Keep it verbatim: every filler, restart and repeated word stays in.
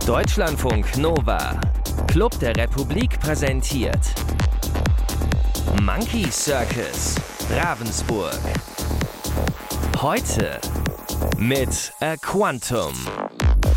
Deutschlandfunk Nova, Club der Republik präsentiert Monkey Circus, Ravensburg. Heute mit A Quantum.